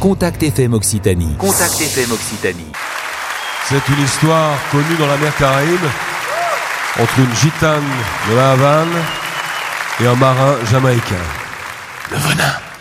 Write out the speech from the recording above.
Contact FM Occitanie. Contact FM Occitanie. C'est une histoire connue dans la mer Caraïbe entre une gitane de la Havane et un marin jamaïcain. Le venin.